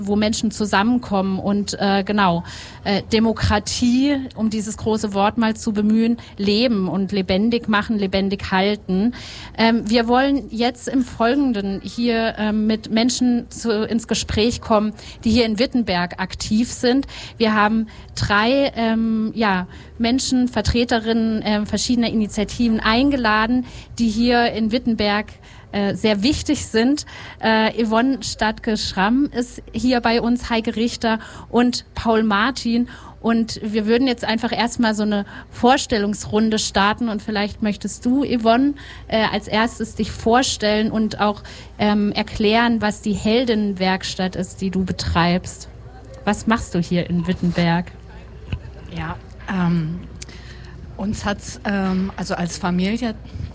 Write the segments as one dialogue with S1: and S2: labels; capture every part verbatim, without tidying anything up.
S1: wo Menschen zusammenkommen und äh, genau, äh, Demokratie, um dieses große Wort mal zu bemühen, leben und lebendig machen, lebendig halten. Ähm, wir wollen jetzt im Folgenden hier ähm, mit Menschen zu, ins Gespräch kommen, die hier in Wittenberg aktiv sind. Wir haben drei ähm, ja, Menschen, Vertreterinnen äh, verschiedener Initiativen eingeladen, die hier in Wittenberg Äh, sehr wichtig sind. Äh, Yvonne Stadtke-Schramm ist hier bei uns, Heike Richter und Paul Martin. Und wir würden jetzt einfach erstmal so eine Vorstellungsrunde starten und vielleicht möchtest du, Yvonne, äh, als erstes dich vorstellen und auch ähm, erklären, was die Heldinnenwerkstatt ist, die du betreibst. Was machst du hier in Wittenberg?
S2: Ja, ähm, uns hat's ähm, also als Familie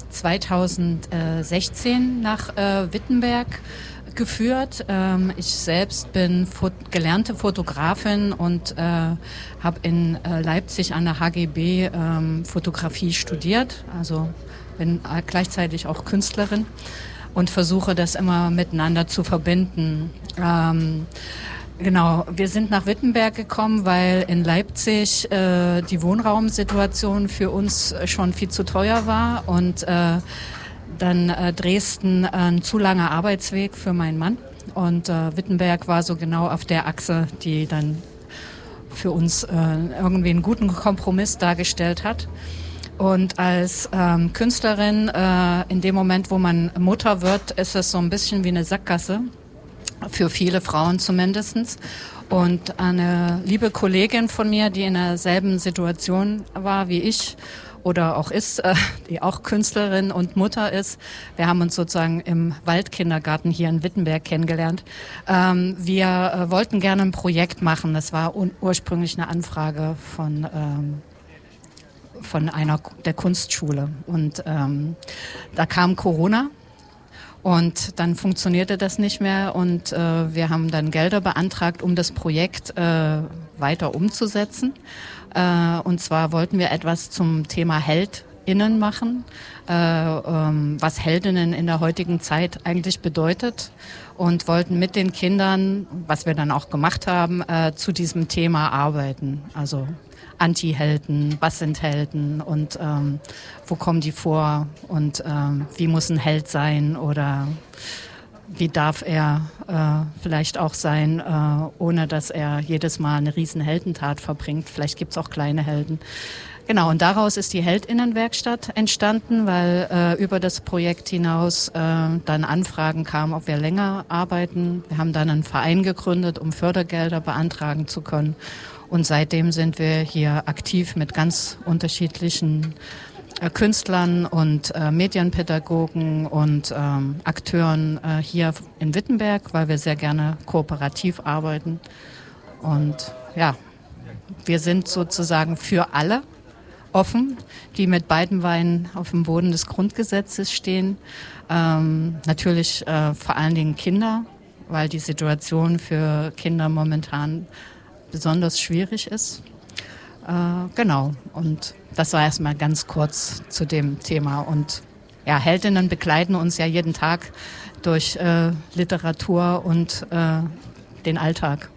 S2: zweitausendsechzehn nach äh, Wittenberg geführt. Ähm, ich selbst bin fot- gelernte Fotografin und äh, habe in äh, Leipzig an der H G B ähm, Fotografie studiert. Also bin äh, gleichzeitig auch Künstlerin und versuche das immer miteinander zu verbinden. Ähm, Genau, wir sind nach Wittenberg gekommen, weil in Leipzig äh, die Wohnraumsituation für uns schon viel zu teuer war und äh, dann äh, Dresden äh, ein zu langer Arbeitsweg für meinen Mann und äh, Wittenberg war so genau auf der Achse, die dann für uns äh, irgendwie einen guten Kompromiss dargestellt hat. Und als ähm, Künstlerin, äh, in dem Moment, wo man Mutter wird, ist es so ein bisschen wie eine Sackgasse. Für viele Frauen zumindestens. Und eine liebe Kollegin von mir, die in derselben Situation war wie ich oder auch ist, äh, die auch Künstlerin und Mutter ist. Wir haben uns sozusagen im Waldkindergarten hier in Wittenberg kennengelernt. Ähm, wir äh, wollten gerne ein Projekt machen. Das war un- ursprünglich eine Anfrage von ähm, von einer der Kunstschule. Und ähm, da kam Corona. Und dann funktionierte das nicht mehr und äh, wir haben dann Gelder beantragt, um das Projekt äh, weiter umzusetzen. Äh, und zwar wollten wir etwas zum Thema HeldInnen machen, äh, ähm, was Heldinnen in der heutigen Zeit eigentlich bedeutet und wollten mit den Kindern, was wir dann auch gemacht haben, äh, zu diesem Thema arbeiten. Also Anti-Helden, was sind Helden und ähm, wo kommen die vor und ähm, wie muss ein Held sein oder wie darf er äh, vielleicht auch sein, äh, ohne dass er jedes Mal eine riesen Heldentat verbringt. Vielleicht gibt's auch kleine Helden. Genau, und daraus ist die Heldinnenwerkstatt entstanden, weil äh, über das Projekt hinaus äh, dann Anfragen kamen, ob wir länger arbeiten. Wir haben dann einen Verein gegründet, um Fördergelder beantragen zu können. Und seitdem sind wir hier aktiv mit ganz unterschiedlichen äh, Künstlern und äh, Medienpädagogen und ähm, Akteuren äh, hier in Wittenberg, weil wir sehr gerne kooperativ arbeiten. Und ja, wir sind sozusagen für alle offen, die mit beiden Beinen auf dem Boden des Grundgesetzes stehen. Ähm, natürlich äh, vor allen Dingen Kinder, weil die Situation für Kinder momentan besonders schwierig ist. Äh, genau, und das war erstmal ganz kurz zu dem Thema. Und ja, Heldinnen begleiten uns ja jeden Tag durch äh, Literatur und äh, den Alltag.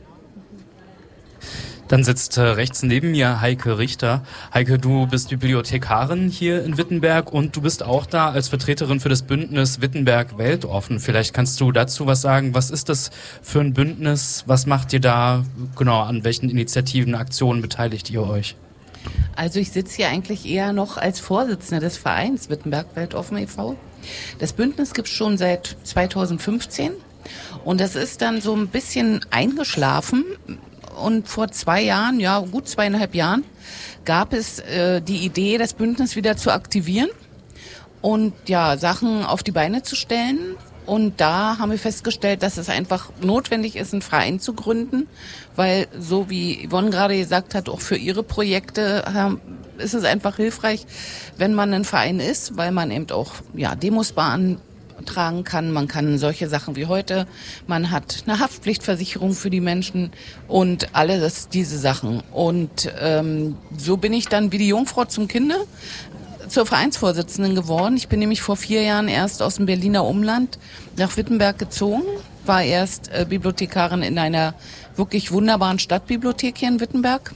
S3: Dann sitzt äh, rechts neben mir Heike Richter. Heike, du bist Bibliothekarin hier in Wittenberg und du bist auch da als Vertreterin für das Bündnis Wittenberg weltoffen. Vielleicht kannst du dazu was sagen. Was ist das für ein Bündnis? Was macht ihr da? Genau, an welchen Initiativen, Aktionen beteiligt ihr euch?
S4: Also ich sitze hier eigentlich eher noch als Vorsitzende des Vereins Wittenberg weltoffen e V Das Bündnis gibt es schon seit zweitausendfünfzehn und das ist dann so ein bisschen eingeschlafen. Und vor zwei Jahren, ja gut zweieinhalb Jahren, gab es äh, die Idee, das Bündnis wieder zu aktivieren und ja Sachen auf die Beine zu stellen. Und da haben wir festgestellt, dass es einfach notwendig ist, einen Verein zu gründen, weil so wie Yvonne gerade gesagt hat, auch für ihre Projekte äh, ist es einfach hilfreich, wenn man ein Verein ist, weil man eben auch ja Demos beantragen tragen kann. Man kann solche Sachen wie heute, man hat eine Haftpflichtversicherung für die Menschen und alles diese Sachen. Und ähm, so bin ich dann wie die Jungfrau zum Kinde zur Vereinsvorsitzenden geworden. Ich bin nämlich vor vier Jahren erst aus dem Berliner Umland nach Wittenberg gezogen, war erst äh, Bibliothekarin in einer wirklich wunderbaren Stadtbibliothek hier in Wittenberg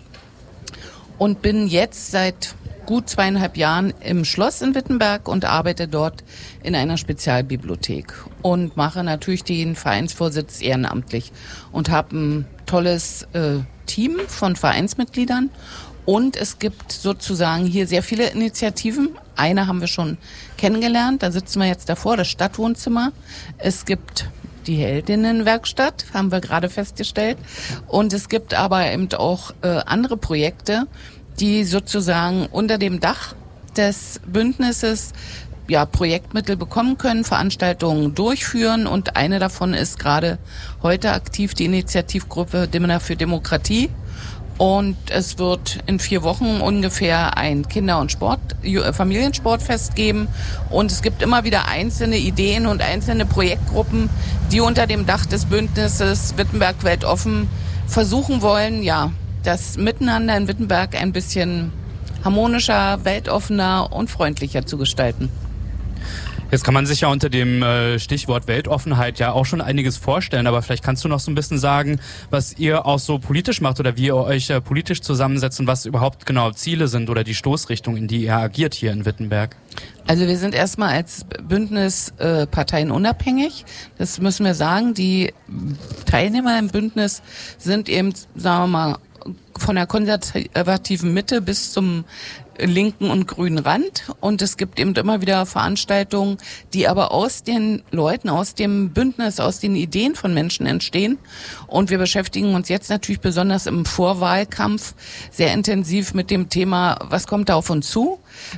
S4: und bin jetzt seit gut zweieinhalb Jahren im Schloss in Wittenberg und arbeite dort in einer Spezialbibliothek und mache natürlich den Vereinsvorsitz ehrenamtlich und habe ein tolles äh, Team von Vereinsmitgliedern. Und es gibt sozusagen hier sehr viele Initiativen. Eine haben wir schon kennengelernt, da sitzen wir jetzt davor, das Stadtwohnzimmer. Es gibt die Heldinnenwerkstatt, haben wir gerade festgestellt. Und es gibt aber eben auch äh, andere Projekte, die sozusagen unter dem Dach des Bündnisses ja, Projektmittel bekommen können, Veranstaltungen durchführen. Und eine davon ist gerade heute aktiv die Initiativgruppe Dimmer für Demokratie. Und es wird in vier Wochen ungefähr ein Kinder- und Sport, Familiensportfest geben. Und es gibt immer wieder einzelne Ideen und einzelne Projektgruppen, die unter dem Dach des Bündnisses Wittenberg weltoffen versuchen wollen, ja, das Miteinander in Wittenberg ein bisschen harmonischer, weltoffener und freundlicher zu gestalten.
S3: Jetzt kann man sich ja unter dem äh, Stichwort Weltoffenheit ja auch schon einiges vorstellen, aber vielleicht kannst du noch so ein bisschen sagen, was ihr auch so politisch macht oder wie ihr euch äh, politisch zusammensetzt und was überhaupt genau Ziele sind oder die Stoßrichtung, in die ihr agiert hier in Wittenberg.
S4: Also wir sind erstmal als Bündnis äh, parteienunabhängig, das müssen wir sagen. Die Teilnehmer im Bündnis sind eben, sagen wir mal, von der konservativen Mitte bis zum linken und grünen Rand. Und es gibt eben immer wieder Veranstaltungen, die aber aus den Leuten, aus dem Bündnis, aus den Ideen von Menschen entstehen. Und wir beschäftigen uns jetzt natürlich besonders im Vorwahlkampf sehr intensiv mit dem Thema, was kommt da auf uns zu?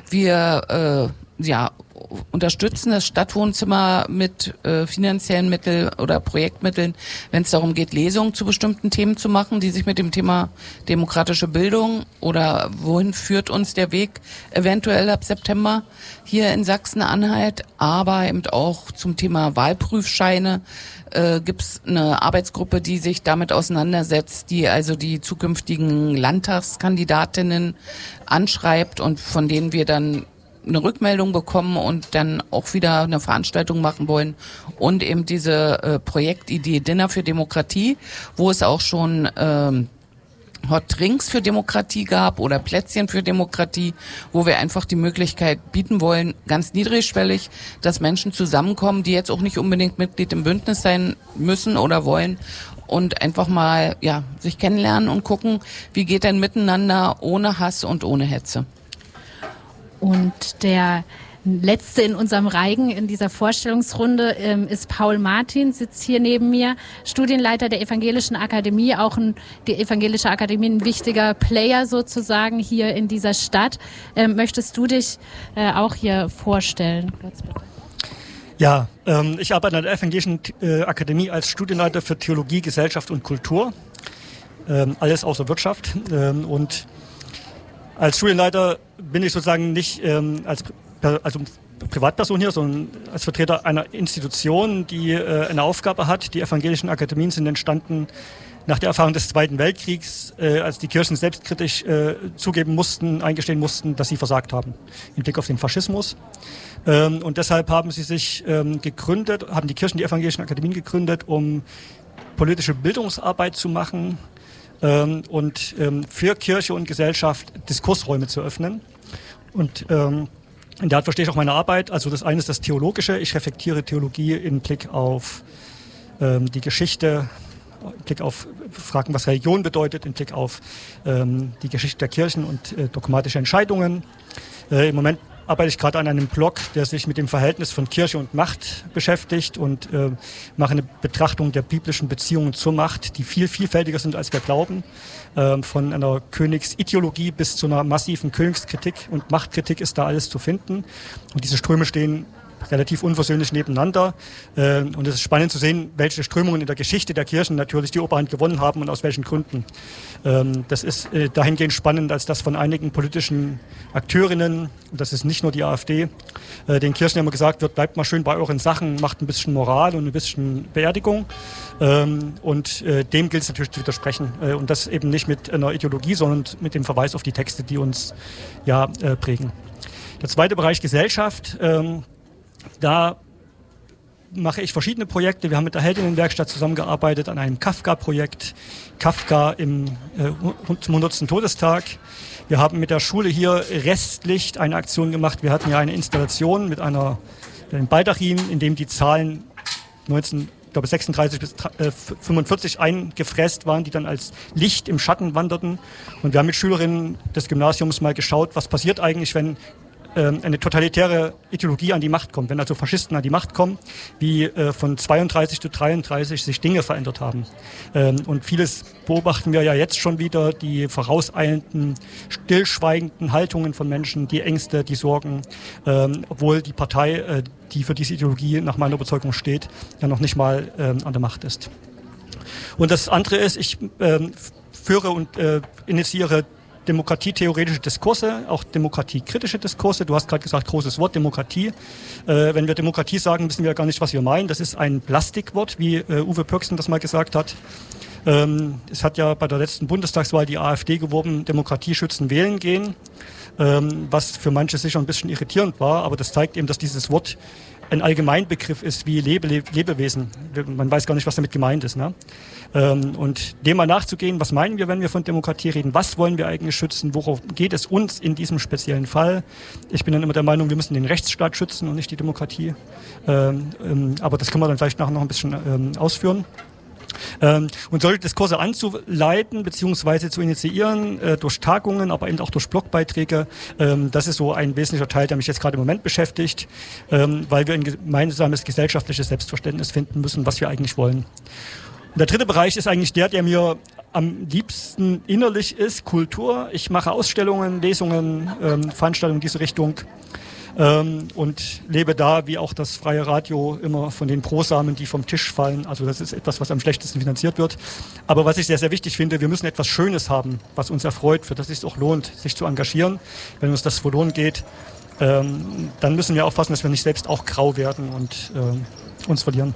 S4: Wir äh, ja unterstützen das Stadtwohnzimmer mit äh, finanziellen Mitteln oder Projektmitteln, wenn es darum geht, Lesungen zu bestimmten Themen zu machen, die sich mit dem Thema demokratische Bildung oder wohin führt uns der Weg eventuell ab September hier in Sachsen-Anhalt, aber eben auch zum Thema Wahlprüfscheine äh, gibt es eine Arbeitsgruppe, die sich damit auseinandersetzt, die also die zukünftigen Landtagskandidatinnen anschreibt und von denen wir dann eine Rückmeldung bekommen und dann auch wieder eine Veranstaltung machen wollen und eben diese äh, Projektidee Dinner für Demokratie, wo es auch schon ähm, Hot Drinks für Demokratie gab oder Plätzchen für Demokratie, wo wir einfach die Möglichkeit bieten wollen, ganz niedrigschwellig, dass Menschen zusammenkommen, die jetzt auch nicht unbedingt Mitglied im Bündnis sein müssen oder wollen und einfach mal ja sich kennenlernen und gucken, wie geht denn miteinander ohne Hass und ohne Hetze.
S1: Und der letzte in unserem Reigen in dieser Vorstellungsrunde ähm, ist Paul Martin, sitzt hier neben mir, Studienleiter der Evangelischen Akademie, auch ein, die Evangelische Akademie ein wichtiger Player sozusagen hier in dieser Stadt. Ähm, möchtest du dich äh, auch hier vorstellen?
S5: Ja, ähm, ich arbeite an der Evangelischen äh, Akademie als Studienleiter für Theologie, Gesellschaft und Kultur, ähm, alles außer Wirtschaft ähm, und als Studienleiter bin ich sozusagen nicht ähm, als also Privatperson hier, sondern als Vertreter einer Institution, die äh, eine Aufgabe hat. Die evangelischen Akademien sind entstanden nach der Erfahrung des Zweiten Weltkriegs, äh, als die Kirchen selbstkritisch äh, zugeben mussten, eingestehen mussten, dass sie versagt haben im Blick auf den Faschismus. Ähm, und deshalb haben sie sich ähm, gegründet, haben die Kirchen die evangelischen Akademien gegründet, um politische Bildungsarbeit zu machen, Ähm, und ähm, für Kirche und Gesellschaft Diskursräume zu öffnen. Und ähm, in der Art verstehe ich auch meine Arbeit. Also das eine ist das Theologische. Ich reflektiere Theologie im Blick auf ähm, die Geschichte, im Blick auf Fragen, was Religion bedeutet, im Blick auf ähm, die Geschichte der Kirchen und äh, dogmatische Entscheidungen. Äh, Im Moment arbeite ich gerade an einem Blog, der sich mit dem Verhältnis von Kirche und Macht beschäftigt und äh, mache eine Betrachtung der biblischen Beziehungen zur Macht, die viel vielfältiger sind, als wir glauben, äh, von einer Königsideologie bis zu einer massiven Königskritik und Machtkritik ist da alles zu finden. Und diese Ströme stehen relativ unversöhnlich nebeneinander. Äh, und es ist spannend zu sehen, welche Strömungen in der Geschichte der Kirchen natürlich die Oberhand gewonnen haben und aus welchen Gründen. Ähm, das ist äh, dahingehend spannend, als dass von einigen politischen Akteurinnen, und das ist nicht nur die AfD, äh, den Kirchen immer gesagt wird, bleibt mal schön bei euren Sachen, macht ein bisschen Moral und ein bisschen Beerdigung. Ähm, und äh, dem gilt es natürlich zu widersprechen. Äh, und das eben nicht mit einer Ideologie, sondern mit dem Verweis auf die Texte, die uns ja äh, prägen. Der zweite Bereich Gesellschaft. Ähm, Da mache ich verschiedene Projekte. Wir haben mit der Heldinnenwerkstatt zusammengearbeitet an einem Kafka-Projekt, Kafka im äh, zum hundertsten Todestag. Wir haben mit der Schule hier Restlicht eine Aktion gemacht. Wir hatten ja eine Installation mit einer einem Baldachin, in dem die Zahlen neunzehnhundertsechsunddreißig bis fünfundvierzig eingefräst waren, die dann als Licht im Schatten wanderten. Und wir haben mit Schülerinnen des Gymnasiums mal geschaut, was passiert eigentlich, wenn eine totalitäre Ideologie an die Macht kommt, wenn also Faschisten an die Macht kommen, wie äh, von zweiunddreißig zu dreiunddreißig sich Dinge verändert haben. Ähm, und vieles beobachten wir ja jetzt schon wieder, die vorauseilenden, stillschweigenden Haltungen von Menschen, die Ängste, die Sorgen, ähm, obwohl die Partei, äh, die für diese Ideologie nach meiner Überzeugung steht, ja noch nicht mal ähm, an der Macht ist. Und das andere ist, ich ähm, führe und äh, initiiere demokratietheoretische Diskurse, auch demokratiekritische Diskurse. Du hast gerade gesagt, großes Wort, Demokratie. Äh, wenn wir Demokratie sagen, wissen wir ja gar nicht, was wir meinen. Das ist ein Plastikwort, wie äh, Uwe Pöcksen das mal gesagt hat. Ähm, es hat ja bei der letzten Bundestagswahl die AfD geworben, Demokratie schützen, wählen gehen, ähm, was für manche sicher ein bisschen irritierend war, aber das zeigt eben, dass dieses Wort ein Allgemeinbegriff ist wie Lebe, Lebe, Lebewesen. Man weiß gar nicht, was damit gemeint ist. Ne? Ähm, und dem mal nachzugehen, was meinen wir, wenn wir von Demokratie reden? Was wollen wir eigentlich schützen? Worauf geht es uns in diesem speziellen Fall? Ich bin dann immer der Meinung, wir müssen den Rechtsstaat schützen und nicht die Demokratie. Ähm, ähm, aber das können wir dann vielleicht nachher noch ein bisschen ähm, ausführen. Ähm, und solche Diskurse anzuleiten bzw. zu initiieren äh, durch Tagungen, aber eben auch durch Blogbeiträge, ähm, das ist so ein wesentlicher Teil, der mich jetzt gerade im Moment beschäftigt, ähm, weil wir ein gemeinsames gesellschaftliches Selbstverständnis finden müssen, was wir eigentlich wollen. Und der dritte Bereich ist eigentlich der, der mir am liebsten innerlich ist, Kultur. Ich mache Ausstellungen, Lesungen, ähm, Veranstaltungen in diese Richtung. Ähm, und lebe da, wie auch das freie Radio, immer von den Brosamen, die vom Tisch fallen. Also das ist etwas, was am schlechtesten finanziert wird. Aber was ich sehr, sehr wichtig finde, wir müssen etwas Schönes haben, was uns erfreut, für das es sich auch lohnt, sich zu engagieren. Wenn uns das verloren geht, ähm, dann müssen wir aufpassen, dass wir nicht selbst auch grau werden und ähm, uns verlieren.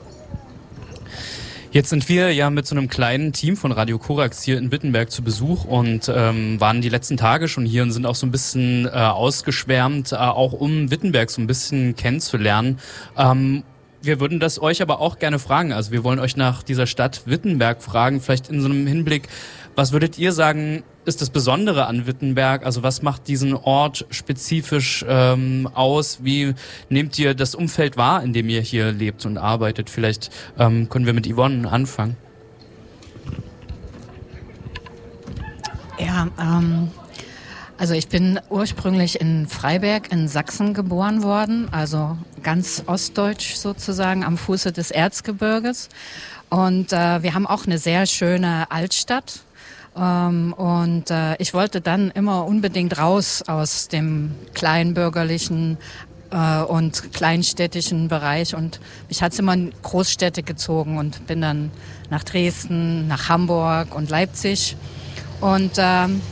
S3: Jetzt sind wir ja mit so einem kleinen Team von Radio Korax hier in Wittenberg zu Besuch und ähm, waren die letzten Tage schon hier und sind auch so ein bisschen äh, ausgeschwärmt, äh, auch um Wittenberg so ein bisschen kennenzulernen. Ähm, wir würden das euch aber auch gerne fragen. Also wir wollen euch nach dieser Stadt Wittenberg fragen, vielleicht in so einem Hinblick, was würdet ihr sagen, ist das Besondere an Wittenberg? Also was macht diesen Ort spezifisch ähm, aus? Wie nehmt ihr das Umfeld wahr, in dem ihr hier lebt und arbeitet? Vielleicht ähm, können wir mit Yvonne anfangen.
S2: Ja, ähm, also ich bin ursprünglich in Freiberg in Sachsen geboren worden, also ganz ostdeutsch sozusagen am Fuße des Erzgebirges. Und äh, wir haben auch eine sehr schöne Altstadt. Ähm, und äh, ich wollte dann immer unbedingt raus aus dem kleinbürgerlichen äh, und kleinstädtischen Bereich und mich hat's immer in Großstädte gezogen und bin dann nach Dresden, nach Hamburg und Leipzig und ähm,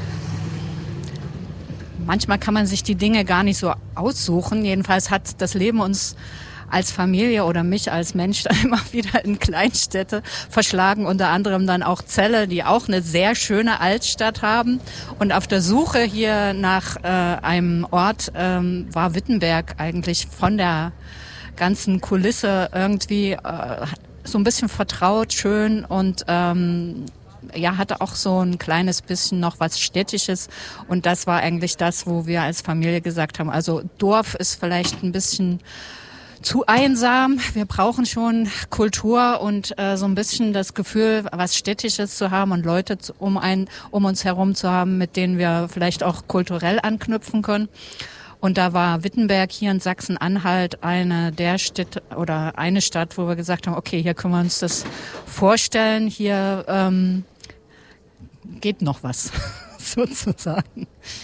S2: manchmal kann man sich die Dinge gar nicht so aussuchen. Jedenfalls hat das Leben uns als Familie oder mich als Mensch dann immer wieder in Kleinstädte verschlagen, unter anderem dann auch Celle, die auch eine sehr schöne Altstadt haben. Und auf der Suche hier nach äh, einem Ort ähm, war Wittenberg eigentlich von der ganzen Kulisse irgendwie äh, so ein bisschen vertraut, schön und ähm, ja, hatte auch so ein kleines bisschen noch was Städtisches und das war eigentlich das, wo wir als Familie gesagt haben, also Dorf ist vielleicht ein bisschen zu einsam. Wir brauchen schon Kultur und äh, so ein bisschen das Gefühl, was Städtisches zu haben und Leute zu, um, ein, um uns herum zu haben, mit denen wir vielleicht auch kulturell anknüpfen können. Und da war Wittenberg hier in Sachsen-Anhalt eine der Städte oder eine Stadt, wo wir gesagt haben, okay, hier können wir uns das vorstellen, hier ähm, geht noch was, sozusagen.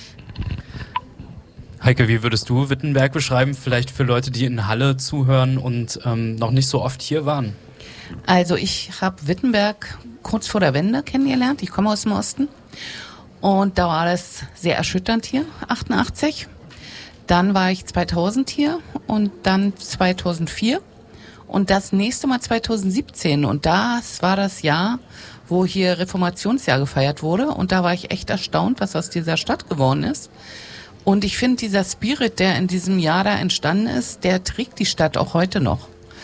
S3: Heike, wie würdest du Wittenberg beschreiben? Vielleicht für Leute, die in Halle zuhören und ähm, noch nicht so oft hier waren.
S4: Also ich habe Wittenberg kurz vor der Wende kennengelernt. Ich komme aus dem Osten. Und da war das sehr erschütternd hier, achtundachtzig. Dann war ich zweitausend hier und dann zweitausendvier. Und das nächste Mal zweitausendsiebzehn. Und das war das Jahr, wo hier Reformationsjahr gefeiert wurde. Und da war ich echt erstaunt, was aus dieser Stadt geworden ist. Und ich finde, dieser Spirit, der in diesem Jahr da entstanden ist, der trägt die Stadt auch heute noch.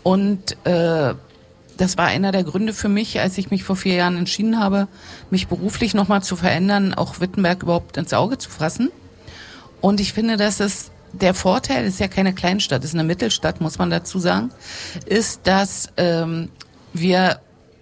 S4: Und äh, das war einer der Gründe für mich, als ich mich vor vier Jahren entschieden habe, mich beruflich nochmal zu verändern, auch Wittenberg überhaupt ins Auge zu fassen. Und ich finde, dass es der Vorteil, ist ja keine Kleinstadt, ist eine Mittelstadt, muss man dazu sagen, ist, dass ähm, wir,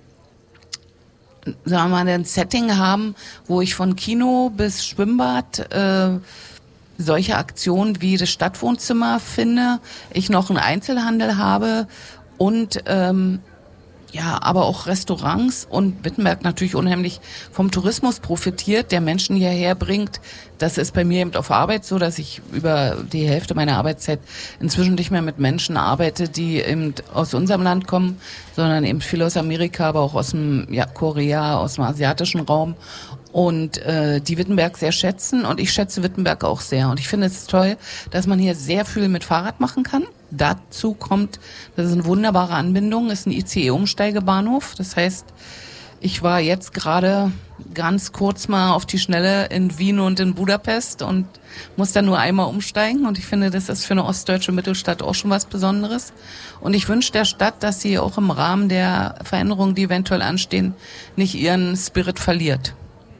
S4: sagen wir mal, ein Setting haben, wo ich von Kino bis Schwimmbad äh, solche Aktionen wie das Stadtwohnzimmer finde, ich noch einen Einzelhandel habe und ähm, ja, aber auch Restaurants und Wittenberg natürlich unheimlich vom Tourismus profitiert, der Menschen hierher bringt. Das ist bei mir eben auf Arbeit so, dass ich über die Hälfte meiner Arbeitszeit inzwischen nicht mehr mit Menschen arbeite, die eben aus unserem Land kommen, sondern eben viel aus Amerika, aber auch aus dem ja, Korea, aus dem asiatischen Raum. Und äh, die Wittenberg sehr schätzen und ich schätze Wittenberg auch sehr. Und ich finde es toll, dass man hier sehr viel mit Fahrrad machen kann. Dazu kommt, das ist eine wunderbare Anbindung, ist ein I C E-Umsteigebahnhof. Das heißt, ich war jetzt gerade ganz kurz mal auf die Schnelle in Wien und in Budapest und muss dann nur einmal umsteigen. Und ich finde, das ist für eine ostdeutsche Mittelstadt auch schon was Besonderes. Und ich wünsche der Stadt, dass sie auch im Rahmen der Veränderungen, die eventuell anstehen, nicht ihren Spirit verliert.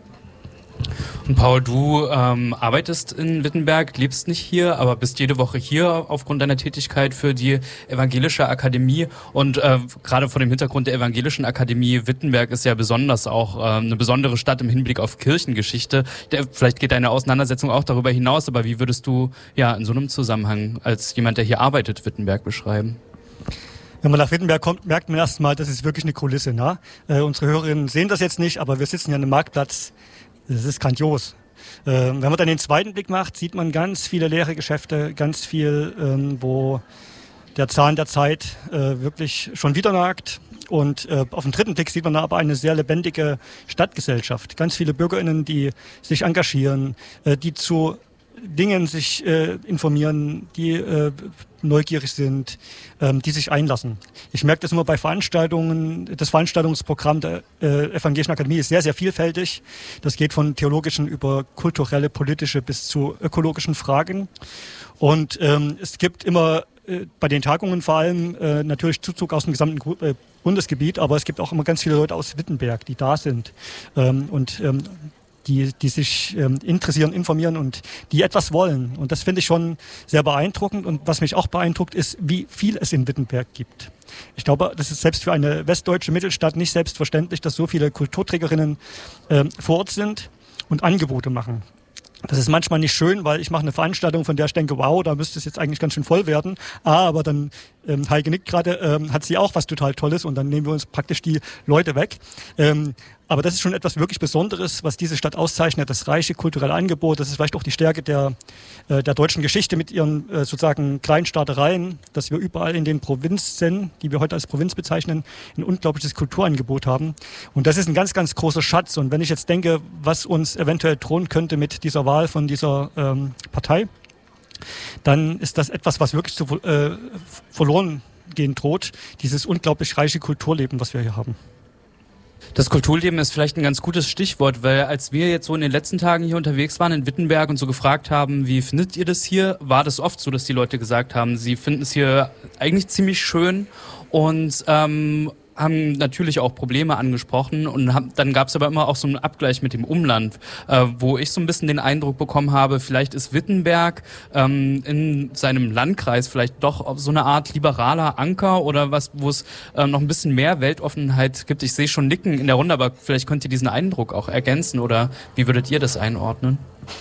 S3: Und Paul, du ähm, arbeitest in Wittenberg, lebst nicht hier, aber bist jede Woche hier aufgrund deiner Tätigkeit für die Evangelische Akademie. Und äh, gerade vor dem Hintergrund der Evangelischen Akademie Wittenberg ist ja besonders auch äh, eine besondere Stadt im Hinblick auf Kirchengeschichte. Der, vielleicht geht deine Auseinandersetzung auch darüber hinaus, aber wie würdest du ja in so einem Zusammenhang als jemand, der hier arbeitet, Wittenberg beschreiben?
S5: Wenn man nach Wittenberg kommt, merkt man erst mal, das ist wirklich eine Kulisse. Ne? Äh, unsere Hörerinnen sehen das jetzt nicht, aber wir sitzen hier an einem Marktplatz. Das ist grandios. Äh, wenn man dann den zweiten Blick macht, sieht man ganz viele leere Geschäfte, ganz viel, ähm, wo der Zahn der Zeit äh, wirklich schon wieder nagt. Und äh, auf den dritten Blick sieht man aber eine sehr lebendige Stadtgesellschaft. Ganz viele BürgerInnen, die sich engagieren, äh, die zu Dingen sich äh, informieren, die äh, neugierig sind, ähm, die sich einlassen. Ich merke das immer bei Veranstaltungen. Das Veranstaltungsprogramm der äh, Evangelischen Akademie ist sehr, sehr vielfältig. Das geht von theologischen über kulturelle, politische bis zu ökologischen Fragen. Und ähm, es gibt immer äh, bei den Tagungen vor allem äh, natürlich Zuzug aus dem gesamten äh, Bundesgebiet, aber es gibt auch immer ganz viele Leute aus Wittenberg, die da sind. Ähm, und ähm, die, die sich ähm, interessieren, informieren und die etwas wollen. Und das finde ich schon sehr beeindruckend. Und was mich auch beeindruckt, ist, wie viel es in Wittenberg gibt. Ich glaube, das ist selbst für eine westdeutsche Mittelstadt nicht selbstverständlich, dass so viele Kulturträgerinnen ähm, vor Ort sind und Angebote machen. Das ist manchmal nicht schön, weil ich mache eine Veranstaltung, von der ich denke, wow, da müsste es jetzt eigentlich ganz schön voll werden. Ah, aber dann, ähm, Heike nickt gerade, ähm, hat sie auch was total Tolles und dann nehmen wir uns praktisch die Leute weg. Ähm, aber das ist schon etwas wirklich Besonderes, was diese Stadt auszeichnet, das reiche kulturelle Angebot. Das ist vielleicht auch die Stärke der, äh, der deutschen Geschichte mit ihren äh, sozusagen Kleinstaatereien, dass wir überall in den Provinzen, die wir heute als Provinz bezeichnen, ein unglaubliches Kulturangebot haben. Und das ist ein ganz, ganz großer Schatz. Und wenn ich jetzt denke, was uns eventuell drohen könnte mit dieser Wahl von dieser ähm, Partei, dann ist das etwas, was wirklich zu, äh, verloren gehen droht, dieses unglaublich reiche Kulturleben, was wir hier haben.
S3: Das Kulturleben ist vielleicht ein ganz gutes Stichwort, weil als wir jetzt so in den letzten Tagen hier unterwegs waren in Wittenberg und so gefragt haben, wie findet ihr das hier, war das oft so, dass die Leute gesagt haben, sie finden es hier eigentlich ziemlich schön und ähm, haben natürlich auch Probleme angesprochen und haben, dann gab es aber immer auch so einen Abgleich mit dem Umland, äh, wo ich so ein bisschen den Eindruck bekommen habe, vielleicht ist Wittenberg ähm, in seinem Landkreis vielleicht doch so eine Art liberaler Anker oder was, wo es äh, noch ein bisschen mehr Weltoffenheit gibt. Ich sehe schon Nicken in der Runde, aber vielleicht könnt ihr diesen Eindruck auch ergänzen oder wie würdet ihr das einordnen?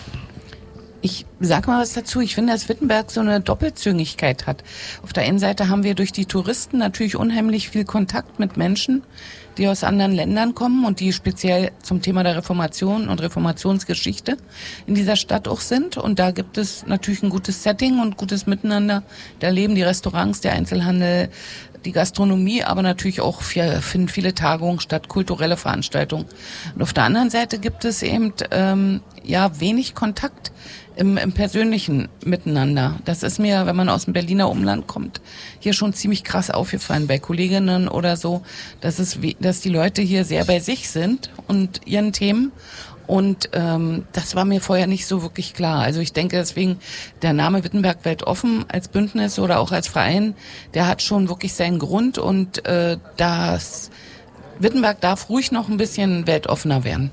S4: Ich sag mal was dazu. Ich finde, dass Wittenberg so eine Doppelzüngigkeit hat. Auf der einen Seite haben wir durch die Touristen natürlich unheimlich viel Kontakt mit Menschen, die aus anderen Ländern kommen und die speziell zum Thema der Reformation und Reformationsgeschichte in dieser Stadt auch sind. Und da gibt es natürlich ein gutes Setting und gutes Miteinander. Da leben die Restaurants, der Einzelhandel, die Gastronomie, aber natürlich auch finden viele Tagungen statt, kulturelle Veranstaltungen. Und auf der anderen Seite gibt es eben ähm, ja wenig Kontakt im, im persönlichen Miteinander. Das ist mir, wenn man aus dem Berliner Umland kommt, hier schon ziemlich krass aufgefallen bei Kolleginnen oder so, dass es, dass die Leute hier sehr bei sich sind und ihren Themen Und ähm, das war mir vorher nicht so wirklich klar. Also ich denke deswegen, der Name Wittenberg Weltoffen als Bündnis oder auch als Verein, der hat schon wirklich seinen Grund und äh, das Wittenberg darf ruhig noch ein bisschen weltoffener werden.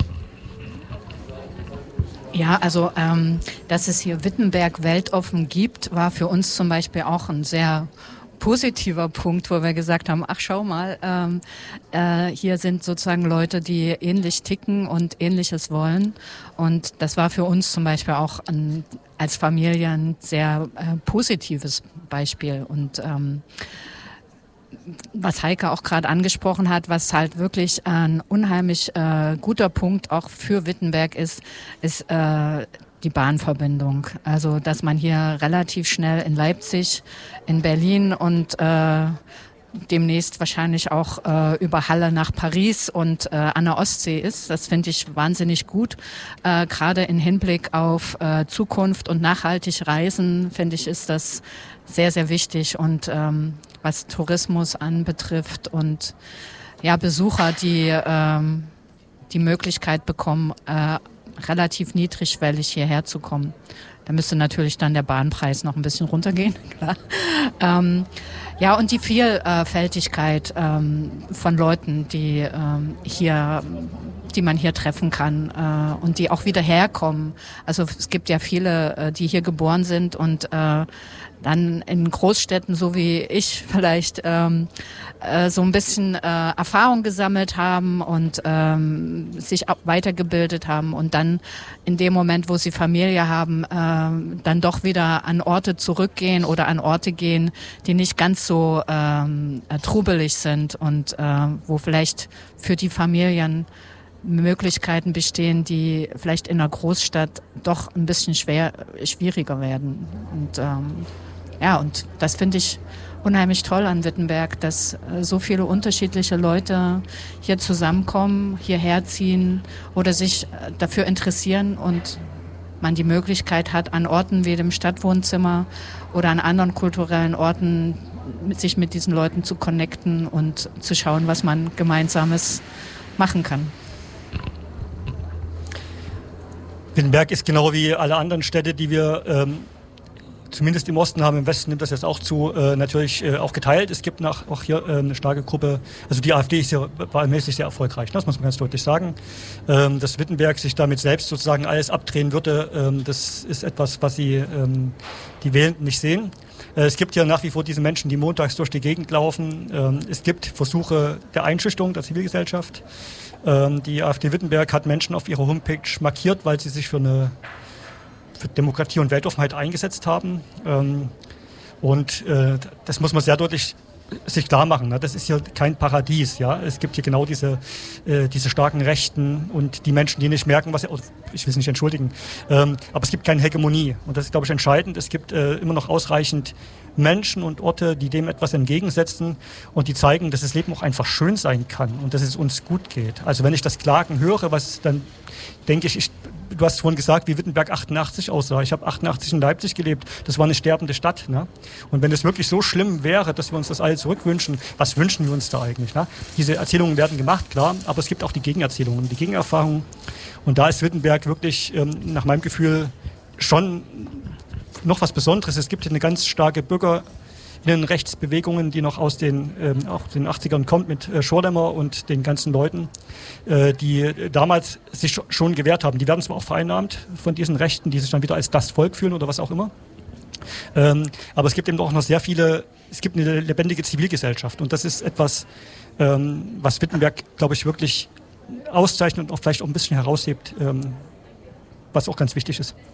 S2: Ja, also ähm, dass es hier Wittenberg weltoffen gibt, war für uns zum Beispiel auch ein sehr positiver Punkt, wo wir gesagt haben, ach schau mal, ähm, äh, hier sind sozusagen Leute, die ähnlich ticken und Ähnliches wollen. Und das war für uns zum Beispiel auch ein, als Familie ein sehr äh, positives Beispiel. Und ähm, was Heike auch gerade angesprochen hat, was halt wirklich ein unheimlich äh, guter Punkt auch für Wittenberg ist, ist äh, die Bahnverbindung. Also, dass man hier relativ schnell in Leipzig, in Berlin und äh, demnächst wahrscheinlich auch äh, über Halle nach Paris und äh, an der Ostsee ist. Das finde ich wahnsinnig gut. Äh, gerade in Hinblick auf äh, Zukunft und nachhaltig Reisen, finde ich, ist das sehr, sehr wichtig. Und ähm, was Tourismus anbetrifft und ja, Besucher, die ähm, die Möglichkeit bekommen, äh, relativ niedrigschwellig hierher zu kommen. Da müsste natürlich dann der Bahnpreis noch ein bisschen runtergehen, klar. Ähm, ja, und die Vielfältigkeit ähm, von Leuten, die ähm, hier, die man hier treffen kann äh, und die auch wieder herkommen. Also es gibt ja viele, äh, die hier geboren sind und äh, dann in Großstädten, so wie ich vielleicht, ähm, äh, so ein bisschen äh, Erfahrung gesammelt haben und ähm, sich auch weitergebildet haben und dann in dem Moment, wo sie Familie haben, äh, dann doch wieder an Orte zurückgehen oder an Orte gehen, die nicht ganz so ähm, trubelig sind und äh, wo vielleicht für die Familien Möglichkeiten bestehen, die vielleicht in einer Großstadt doch ein bisschen schwer, schwieriger werden. Und ähm, ja, und das finde ich unheimlich toll an Wittenberg, dass äh, so viele unterschiedliche Leute hier zusammenkommen, hierher ziehen oder sich äh, dafür interessieren und man die Möglichkeit hat, an Orten wie dem Stadtwohnzimmer oder an anderen kulturellen Orten mit sich mit diesen Leuten zu connecten und zu schauen, was man Gemeinsames machen kann.
S5: Wittenberg ist genau wie alle anderen Städte, die wir ähm, zumindest im Osten haben, im Westen nimmt das jetzt auch zu, äh, natürlich äh, auch geteilt. Es gibt nach, auch hier äh, eine starke Gruppe, also die AfD ist ja wahlmäßig sehr erfolgreich, das muss man ganz deutlich sagen. Ähm, dass Wittenberg sich damit selbst sozusagen alles abdrehen würde, ähm, das ist etwas, was sie, ähm, die Wählenden nicht sehen. Äh, es gibt ja nach wie vor diese Menschen, die montags durch die Gegend laufen. Ähm, es gibt Versuche der Einschüchterung der Zivilgesellschaft. Ähm, die AfD Wittenberg hat Menschen auf ihrer Homepage markiert, weil sie sich für eine für Demokratie und Weltoffenheit eingesetzt haben. Ähm, und äh, das muss man sehr deutlich sich klar machen. Ne? Das ist hier kein Paradies. Ja? Es gibt hier genau diese, äh, diese starken Rechten und die Menschen, die nicht merken, was sie, ich will es nicht entschuldigen, ähm, aber es gibt keine Hegemonie. Und das ist, glaube ich, entscheidend. Es gibt äh, immer noch ausreichend Menschen und Orte, die dem etwas entgegensetzen und die zeigen, dass das Leben auch einfach schön sein kann und dass es uns gut geht. Also wenn ich das Klagen höre, was dann denke ich, ich du hast vorhin gesagt, wie Wittenberg achtundachtzig aussah. Ich habe achtundachtzig in Leipzig gelebt. Das war eine sterbende Stadt. Ne? Und wenn es wirklich so schlimm wäre, dass wir uns das alle zurückwünschen, was wünschen wir uns da eigentlich? Ne? Diese Erzählungen werden gemacht, klar, aber es gibt auch die Gegenerzählungen, die Gegenerfahrungen. Und da ist Wittenberg wirklich ähm, nach meinem Gefühl schon noch was Besonderes. Es gibt eine ganz starke Bürgerinnenrechtsbewegungen, die noch aus den, ähm, auch den achtzigern kommt mit äh, Schorlemmer und den ganzen Leuten, äh, die damals sich schon gewehrt haben. Die werden zwar auch vereinnahmt von diesen Rechten, die sich dann wieder als das Volk fühlen oder was auch immer. Ähm, aber es gibt eben auch noch sehr viele, es gibt eine lebendige Zivilgesellschaft und das ist etwas, ähm, was Wittenberg, glaube ich, wirklich auszeichnet und auch vielleicht auch ein bisschen heraushebt, ähm, was auch ganz wichtig ist.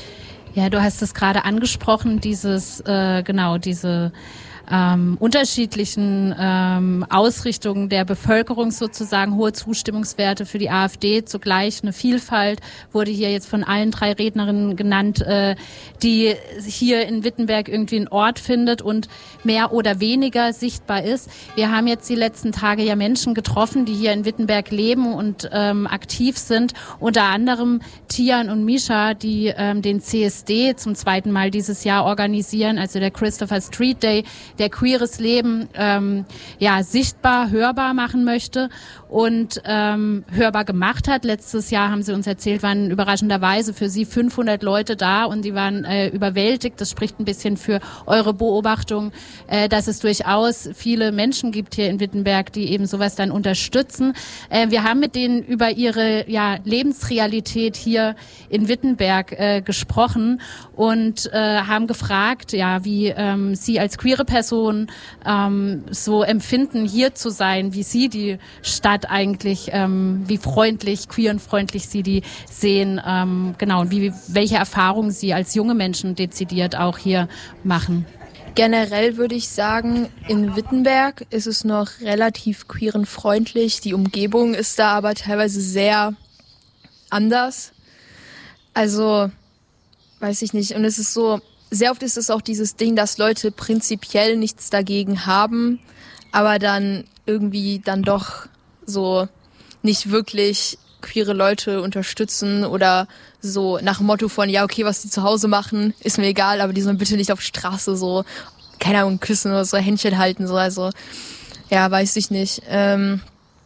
S1: Ja, du hast es gerade angesprochen, dieses, äh, genau, diese ähm, unterschiedlichen ähm, Ausrichtungen der Bevölkerung sozusagen, hohe Zustimmungswerte für die AfD, zugleich eine Vielfalt, wurde hier jetzt von allen drei Rednerinnen genannt, äh, die hier in Wittenberg irgendwie einen Ort findet und mehr oder weniger sichtbar ist. Wir haben jetzt die letzten Tage ja Menschen getroffen, die hier in Wittenberg leben und ähm, aktiv sind, unter anderem Tian und Misha, die ähm, den C S D zum zweiten Mal dieses Jahr organisieren, also der Christopher Street Day der queeres Leben ähm, ja sichtbar, hörbar machen möchte und ähm, hörbar gemacht hat. Letztes Jahr, haben sie uns erzählt, waren überraschenderweise für sie fünfhundert Leute da und die waren äh, überwältigt. Das spricht ein bisschen für eure Beobachtung, äh, dass es durchaus viele Menschen gibt hier in Wittenberg, die eben sowas dann unterstützen. Äh, wir haben mit denen über ihre ja, Lebensrealität hier in Wittenberg äh, gesprochen und äh, haben gefragt, ja, wie ähm, sie als queere Person ähm, so empfinden, hier zu sein, wie sie die Stadt eigentlich, ähm, wie freundlich, queerenfreundlich sie die sehen, ähm, genau, und wie, welche Erfahrungen sie als junge Menschen dezidiert auch hier machen.
S6: Generell würde ich sagen, in Wittenberg ist es noch relativ queerenfreundlich. Die Umgebung ist da aber teilweise sehr anders. Also, weiß ich nicht. Und es ist so, sehr oft ist es auch dieses Ding, dass Leute prinzipiell nichts dagegen haben, aber dann irgendwie dann doch so nicht wirklich queere Leute unterstützen oder so nach dem Motto von, ja, okay, was die zu Hause machen, ist mir egal, aber die sollen bitte nicht auf Straße so, keine Ahnung, küssen oder so, Händchen halten, so, also, ja, weiß ich nicht. Ähm,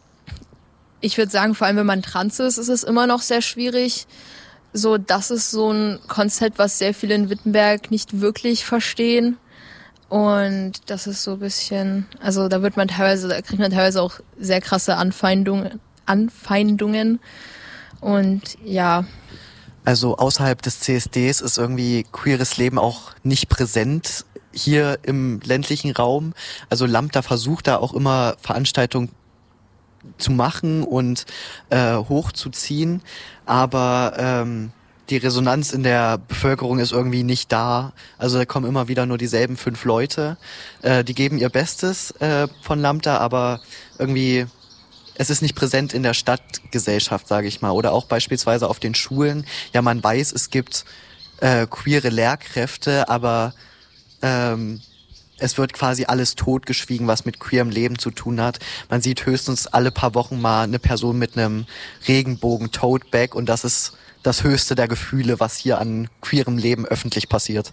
S6: ich würde sagen, vor allem, wenn man trans ist, ist es immer noch sehr schwierig. So, das ist so ein Konzept, was sehr viele in Wittenberg nicht wirklich verstehen. Und das ist so ein bisschen, also da wird man teilweise, da kriegt man teilweise auch sehr krasse Anfeindungen, Anfeindungen. Und ja.
S7: Also außerhalb des C S Ds ist irgendwie queeres Leben auch nicht präsent hier im ländlichen Raum. Also Lambda versucht da auch immer Veranstaltungen zu machen und äh, hochzuziehen, aber ähm, die Resonanz in der Bevölkerung ist irgendwie nicht da. Also da kommen immer wieder nur dieselben fünf Leute. Äh, die geben ihr Bestes äh, von Lambda, aber irgendwie es ist nicht präsent in der Stadtgesellschaft, sage ich mal. Oder auch beispielsweise auf den Schulen. Ja, man weiß, es gibt äh, queere Lehrkräfte, aber ähm, es wird quasi alles totgeschwiegen, was mit queerem Leben zu tun hat. Man sieht höchstens alle paar Wochen mal eine Person mit einem Regenbogen-Tote-Bag und das ist das höchste der Gefühle, was hier an queerem Leben öffentlich passiert.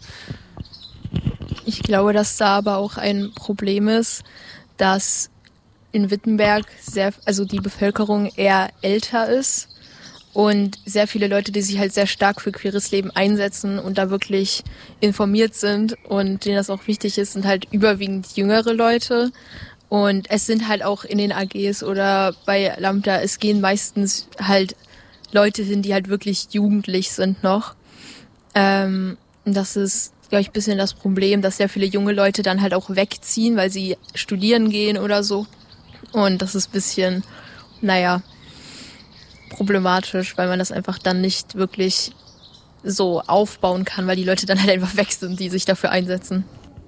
S6: Ich glaube, dass da aber auch ein Problem ist, dass in Wittenberg sehr, also die Bevölkerung eher älter ist und sehr viele Leute, die sich halt sehr stark für queeres Leben einsetzen und da wirklich informiert sind und denen das auch wichtig ist, sind halt überwiegend jüngere Leute. Und es sind halt auch in den A Gs oder bei Lambda, es gehen meistens halt Leute hin, die halt wirklich jugendlich sind noch. Ähm, das ist, glaube ich, ein bisschen das Problem, dass sehr viele junge Leute dann halt auch wegziehen, weil sie studieren gehen oder so. Und das ist ein bisschen, naja, problematisch, weil man das einfach dann nicht wirklich so aufbauen kann, weil die Leute dann halt einfach weg sind, die sich dafür einsetzen.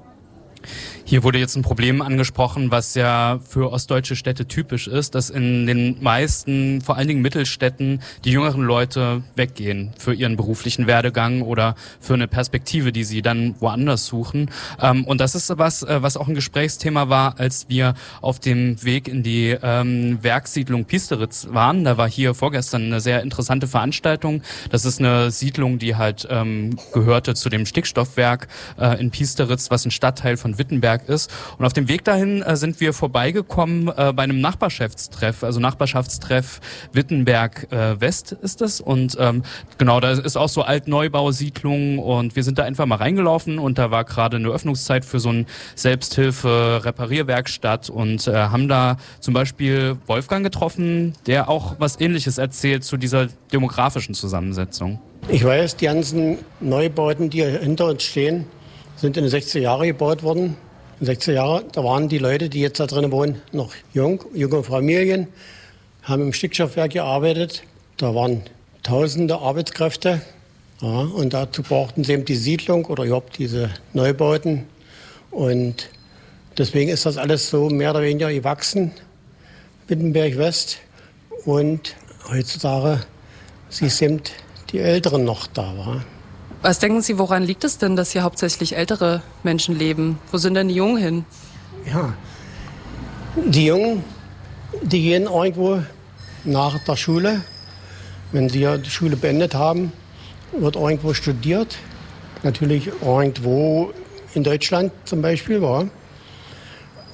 S3: Hier wurde jetzt ein Problem angesprochen, was ja für ostdeutsche Städte typisch ist, dass in den meisten, vor allen Dingen Mittelstädten, die jüngeren Leute weggehen für ihren beruflichen Werdegang oder für eine Perspektive, die sie dann woanders suchen. Und das ist was, was auch ein Gesprächsthema war, als wir auf dem Weg in die ähm, Werksiedlung Piesteritz waren. Da war hier vorgestern eine sehr interessante Veranstaltung. Das ist eine Siedlung, die halt ähm, gehörte zu dem Stickstoffwerk äh, in Piesteritz, was ein Stadtteil von Wittenberg ist. Und auf dem Weg dahin äh, sind wir vorbeigekommen äh, bei einem Nachbarschaftstreff, also Nachbarschaftstreff Wittenberg äh, West ist es. Und ähm, genau, da ist auch so Altneubausiedlung und wir sind da einfach mal reingelaufen und da war gerade eine Öffnungszeit für so ein Selbsthilfe-Reparierwerkstatt und äh, haben da zum Beispiel Wolfgang getroffen, der auch was Ähnliches erzählt zu dieser demografischen Zusammensetzung.
S8: Ich weiß, die ganzen Neubauten, die hinter uns stehen, sind in den sechziger Jahren gebaut worden. In den sechziger Jahren, da waren die Leute, die jetzt da drin wohnen, noch jung, junge Familien, haben im Stickstoffwerk gearbeitet. Da waren tausende Arbeitskräfte. Ja, und dazu brauchten sie eben die Siedlung oder überhaupt diese Neubauten. Und deswegen ist das alles so mehr oder weniger gewachsen, Wittenberg West. Und heutzutage siehst du eben die Älteren noch da. War.
S9: Was denken Sie, woran liegt es denn, dass hier hauptsächlich ältere Menschen leben? Wo sind denn die Jungen hin?
S8: Ja, die Jungen, die gehen irgendwo nach der Schule. Wenn sie ja die Schule beendet haben, wird irgendwo studiert. Natürlich irgendwo in Deutschland zum Beispiel, war.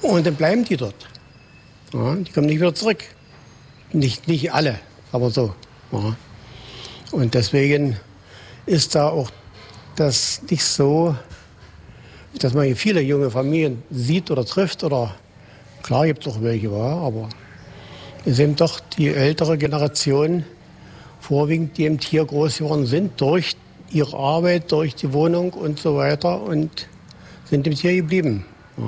S8: Und dann bleiben die dort. Ja, die kommen nicht wieder zurück. Nicht, nicht alle, aber so. Ja. Und deswegen ist da auch das nicht so, dass man hier viele junge Familien sieht oder trifft. Oder klar gibt es auch welche, ja, aber es sind doch die ältere Generation, vorwiegend, die eben hier groß geworden sind, durch ihre Arbeit, durch die Wohnung und so weiter und sind eben hier geblieben. Ja.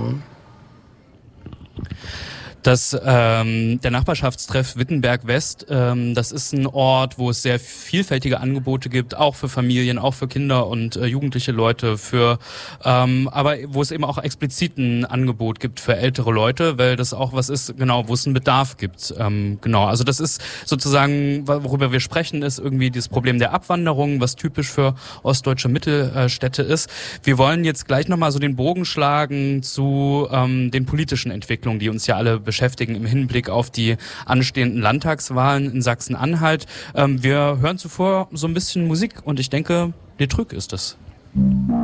S3: Das, ähm, der Nachbarschaftstreff Wittenberg West, ähm, das ist ein Ort, wo es sehr vielfältige Angebote gibt, auch für Familien, auch für Kinder und äh, jugendliche Leute, für, ähm, aber wo es eben auch explizit ein Angebot gibt für ältere Leute, weil das auch was ist, genau, wo es einen Bedarf gibt. Ähm, genau, also das ist sozusagen, worüber wir sprechen, ist irgendwie das Problem der Abwanderung, was typisch für ostdeutsche Mittelstädte ist. Wir wollen jetzt gleich nochmal so den Bogen schlagen zu ähm, den politischen Entwicklungen, die uns ja alle beschäftigen. beschäftigen im Hinblick auf die anstehenden Landtagswahlen in Sachsen-Anhalt. Ähm, wir hören zuvor so ein bisschen Musik und ich denke, Les Trucs ist es.